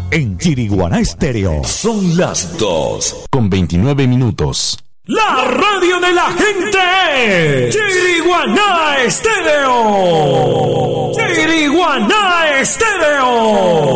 en Chiriguaná Estéreo. Son las 2:29. La radio de la gente. Chiriguaná Estéreo. Chiriguaná Estéreo.